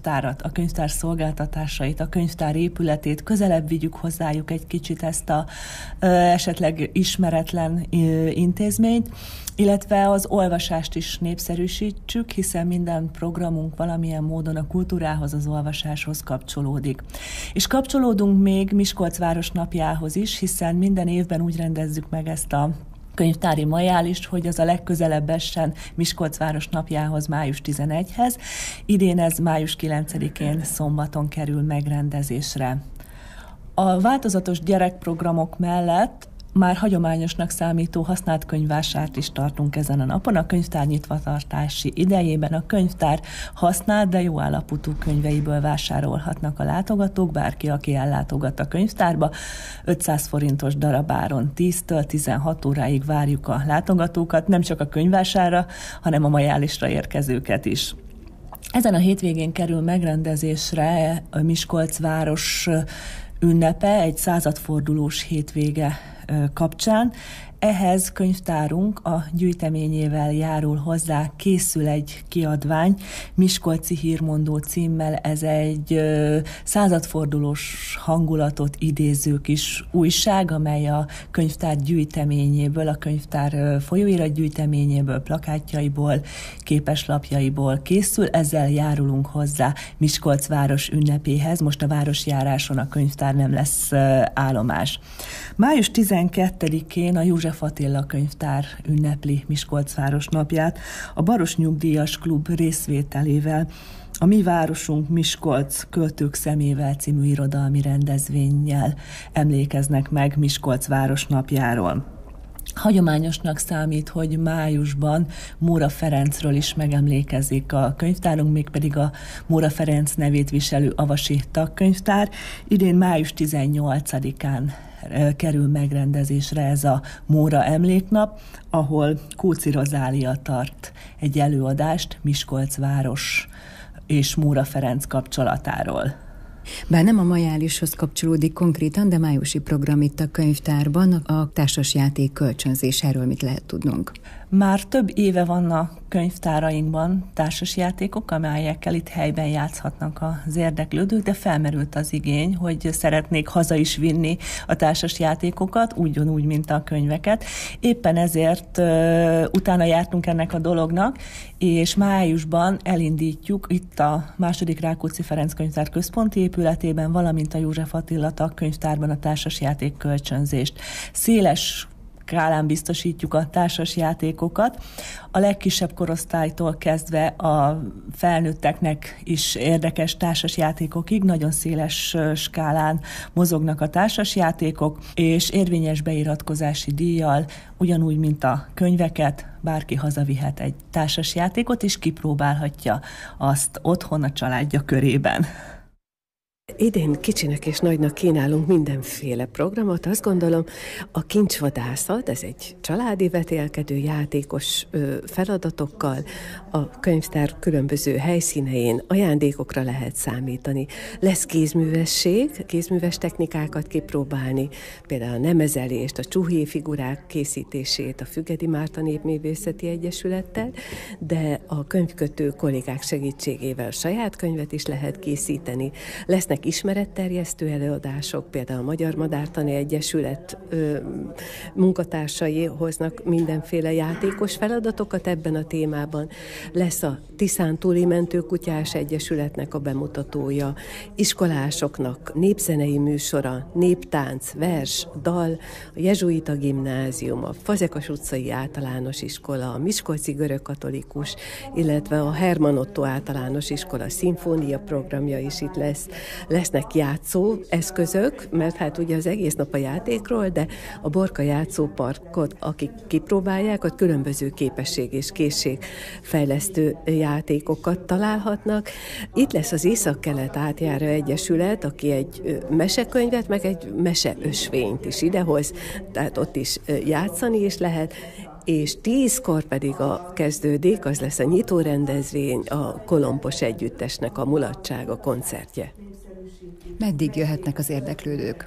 könyvtárat, a könyvtár szolgáltatásait, a könyvtár épületét, közelebb vigyük hozzájuk egy kicsit ezt a esetleg ismeretlen intézményt, illetve az olvasást is népszerűsítsük, hiszen minden programunk valamilyen módon a kultúrához, az olvasáshoz kapcsolódik. És kapcsolódunk még Miskolc város napjához is, hiszen minden évben úgy rendezzük meg ezt a könyvtári majálist, hogy az a legközelebb essen Miskolc város napjához, május 11-hez. Idén ez május 9-én szombaton kerül megrendezésre. A változatos gyerekprogramok mellett már hagyományosnak számító használt könyvvásárt is tartunk ezen a napon. A könyvtár nyitvatartási idejében a könyvtár használt, de jó állapotú könyveiből vásárolhatnak a látogatók, bárki, aki ellátogat a könyvtárba. 500 forintos darabáron 10-től 16 óráig várjuk a látogatókat, nem csak a könyvvásárra, hanem a majálisra érkezőket is. Ezen a hétvégén kerül megrendezésre a Miskolc város ünnepe, egy századfordulós hétvége kapcsán. Ehhez könyvtárunk a gyűjteményével járul hozzá, készül egy kiadvány, Miskolci Hírmondó címmel. Ez egy századfordulós hangulatot idéző kis újság, amely a könyvtár gyűjteményéből, a könyvtár folyóirat gyűjteményéből, plakátjaiból, képeslapjaiból készül. Ezzel járulunk hozzá Miskolc város ünnepéhez. Most a városjáráson a könyvtár nem lesz állomás. Május 12-én a József Attila könyvtár ünnepli Miskolc város napját a Baros Nyugdíjas Klub részvételével. A Mi Városunk Miskolc Költők szemével című irodalmi rendezvénnyel emlékeznek meg Miskolc város napjáról. Hagyományosnak számít, hogy májusban Móra Ferencről is megemlékezik a könyvtárunk, mégpedig a Móra Ferenc nevét viselő avasi tagkönyvtár. Idén május 18-án kerül megrendezésre ez a Móra emléknap, ahol Kóczi Rozália tart egy előadást Miskolc város és Móra Ferenc kapcsolatáról. Bár nem a majálishoz kapcsolódik konkrétan, de májusi program itt a könyvtárban, a társasjáték kölcsönzés, erről mit lehet tudnunk? Már több éve vannak könyvtárainkban társasjátékok, amelyekkel itt helyben játszhatnak az érdeklődők, de felmerült az igény, hogy szeretnék haza is vinni a társasjátékokat, ugyanúgy, mint a könyveket. Éppen ezért utána jártunk ennek a dolognak, és májusban elindítjuk itt a II. Rákóczi Ferenc Könyvtár központi épületében, valamint a József Attila tagkönyvtárban a társasjáték kölcsönzést. Széles skálán biztosítjuk a társasjátékokat. A legkisebb korosztálytól kezdve a felnőtteknek is érdekes társasjátékokig nagyon széles skálán mozognak a társasjátékok, és érvényes beiratkozási díjjal, ugyanúgy, mint a könyveket, bárki hazavihet egy társasjátékot, és kipróbálhatja azt otthon a családja körében. Idén kicsinek és nagynak kínálunk mindenféle programot. Azt gondolom, a kincsvadászat, ez egy családi vetélkedő játékos feladatokkal, a könyvtár különböző helyszínein ajándékokra lehet számítani. Lesz kézművesség, kézműves technikákat kipróbálni, például a nemezelést, a csuhé figurák készítését a Függedi Márta Népművészeti Egyesülettel, de a könyvkötő kollégák segítségével saját könyvet is lehet készíteni. Lesznek ismeretterjesztő előadások, például a Magyar Madártani Egyesület munkatársai hoznak mindenféle játékos feladatokat ebben a témában. Lesz a Tiszántúli Mentőkutyás Egyesületnek a bemutatója, iskolásoknak népzenei műsora, néptánc, vers, dal, a Jezsuita Gimnázium, a Fazekas utcai általános iskola, a Miskolci Görögkatolikus, illetve a Herman Otto általános iskola szimfónia programja is itt lesz. Lesznek játszó eszközök, mert hát ugye az egész nap a játékról, de a Borka játszóparkot, akik kipróbálják, ott különböző képesség és készségfejlesztő játékokat találhatnak. Itt lesz az Észak-Kelet Átjáró Egyesület, aki egy mesekönyvet, meg egy meseösvényt is idehoz, tehát ott is játszani is lehet, és 10-kor pedig kezdődik, az lesz a nyitórendezvény, a Kolompos Együttesnek a mulatsága koncertje. Meddig jöhetnek az érdeklődők?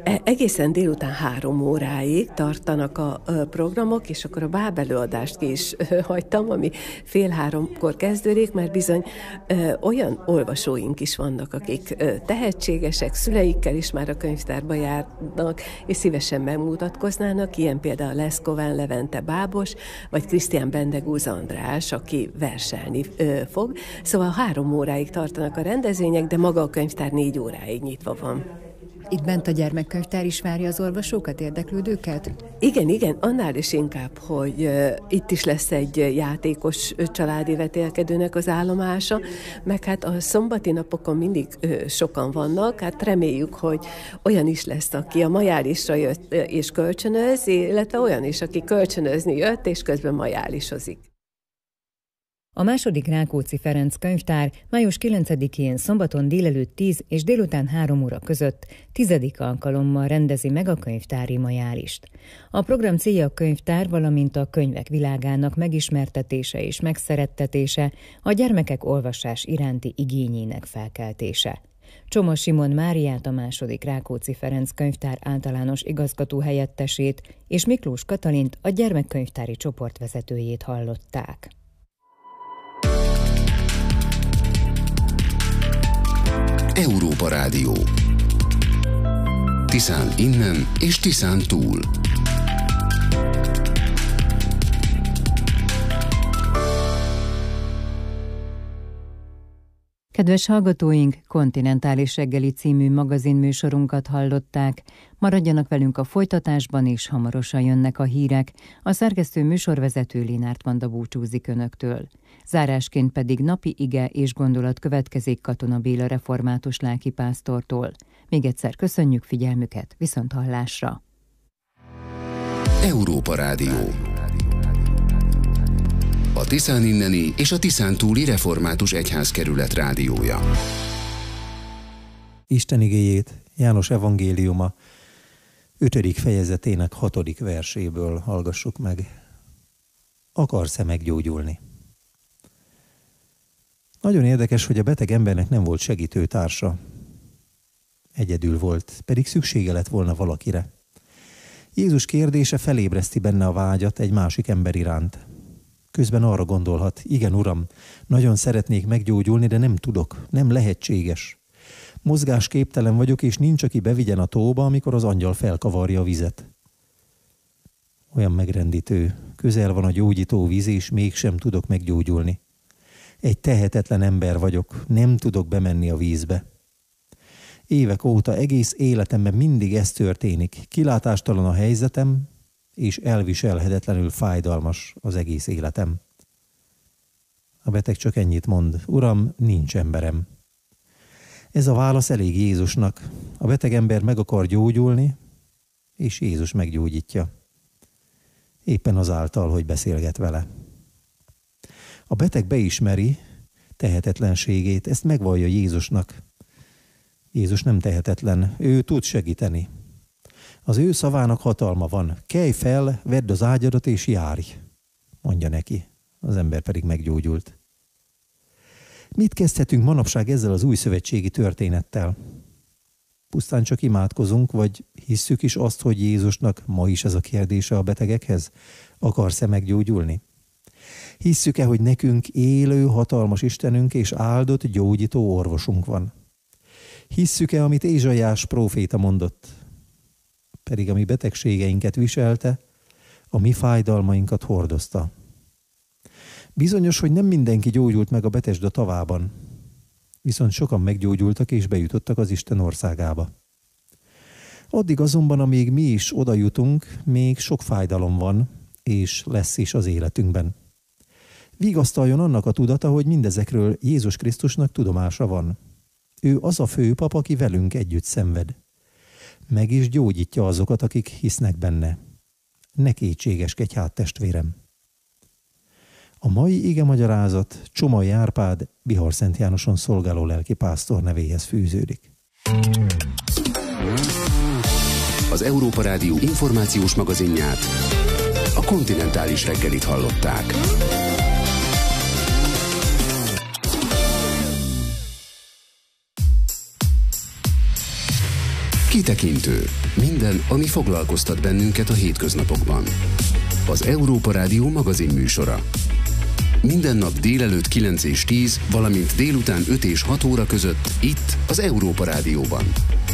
Egészen délután 3 óráig tartanak a programok, és akkor a bábelőadást ki is hagytam, ami 2:30-kor kezdődik, mert bizony olyan olvasóink is vannak, akik tehetségesek, szüleikkel is már a könyvtárba járnak, és szívesen megmutatkoznának, ilyen például Leszkován Levente bábos, vagy Krisztián Bendegúz András, aki verselni fog. Szóval 3 óráig tartanak a rendezvények, de maga a könyvtár 4 óráig nyitva van. Itt bent a gyermekkönyvtár is várja az olvasókat, érdeklődőket? Igen, annál is inkább, hogy itt is lesz egy játékos családi vetélkedőnek az állomása, meg hát a szombati napokon mindig sokan vannak, hát reméljük, hogy olyan is lesz, aki a majálisra jött és kölcsönöz, illetve olyan is, aki kölcsönözni jött és közben majálisozik. A második Rákóczi Ferenc könyvtár május 9-én szombaton délelőtt 10 és délután 3 óra között 10. alkalommal rendezi meg a könyvtári majálist. A program célja a könyvtár, valamint a könyvek világának megismertetése és megszerettetése, a gyermekek olvasás iránti igényének felkeltése. Csoma Simon Máriát, a második Rákóczi Ferenc könyvtár általános igazgató helyettesét és Miklós Katalint, a gyermekkönyvtári csoport vezetőjét hallották. Európa Rádió. Tiszán innen és Tiszán túl. Kedves hallgatóink, Kontinentális reggeli című magazinműsorunkat hallották. Maradjanak velünk a folytatásban, és hamarosan jönnek a hírek. A szerkesztő műsorvezető Lénárt Manda búcsúzik önöktől. Zárásként pedig napi ige és gondolat következik Katona Béla református lelkipásztortól. Még egyszer köszönjük figyelmüket, viszonthallásra! Európa Rádió. A Tiszán inneni és a Tiszán túli református egyházkerület rádiója. Isten igéjét János evangéliuma 5. fejezetének 6. verséből hallgassuk meg. Akarsz-e meggyógyulni? Nagyon érdekes, hogy a beteg embernek nem volt segítőtársa. Egyedül volt, pedig szüksége lett volna valakire. Jézus kérdése felébreszti benne a vágyat egy másik ember iránt. Közben arra gondolhat, igen uram, nagyon szeretnék meggyógyulni, de nem tudok, nem lehetséges. Mozgásképtelen vagyok, és nincs, aki bevigyen a tóba, amikor az angyal felkavarja a vizet. Olyan megrendítő, közel van a gyógyító víz, és mégsem tudok meggyógyulni. Egy tehetetlen ember vagyok, nem tudok bemenni a vízbe. Évek óta egész életemben mindig ez történik, kilátástalan a helyzetem, és elviselhetetlenül fájdalmas az egész életem. A beteg csak ennyit mond, uram, nincs emberem. Ez a válasz elég Jézusnak. A beteg ember meg akar gyógyulni, és Jézus meggyógyítja. Éppen azáltal, hogy beszélget vele. A beteg beismeri tehetetlenségét, ezt megvallja Jézusnak. Jézus nem tehetetlen, ő tud segíteni. Az ő szavának hatalma van. Kelj fel, vedd az ágyadat és járj, mondja neki. Az ember pedig meggyógyult. Mit kezdhetünk manapság ezzel az új szövetségi történettel? Pusztán csak imádkozunk, vagy hisszük is azt, hogy Jézusnak ma is ez a kérdése a betegekhez? Akarsz-e meggyógyulni? Hisszük-e, hogy nekünk élő, hatalmas Istenünk és áldott, gyógyító orvosunk van? Hisszük-e, amit Ézsaiás próféta mondott? Pedig a mi betegségeinket viselte, a mi fájdalmainkat hordozta. Bizonyos, hogy nem mindenki gyógyult meg a Betesda tavában, viszont sokan meggyógyultak és bejutottak az Isten országába. Addig azonban, amíg mi is oda jutunk, még sok fájdalom van, és lesz is az életünkben. Vigasztaljon annak a tudata, hogy mindezekről Jézus Krisztusnak tudomása van. Ő az a főpap, aki velünk együtt szenved. Meg is gyógyítja azokat, akik hisznek benne. Ne kétségeskedj hát, testvérem! A mai igemagyarázat Csomai Árpád Bihar-Szent Jánoson szolgáló lelkipásztor nevéhez fűződik. Az Európa Rádió információs magazinját, a Kontinentális reggelit hallották. Kitekintő. Minden, ami foglalkoztat bennünket a hétköznapokban. Az Európa Rádió magazin műsora. Minden nap délelőtt 9 és 10, valamint délután 5 és 6 óra között itt az Európa Rádióban.